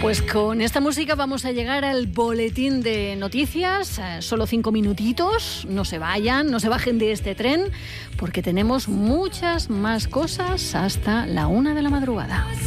Pues con esta música vamos a llegar al boletín de noticias. Solo 5 minutitos. No se vayan, no se bajen de este tren, porque tenemos muchas más cosas hasta la 1 de la madrugada.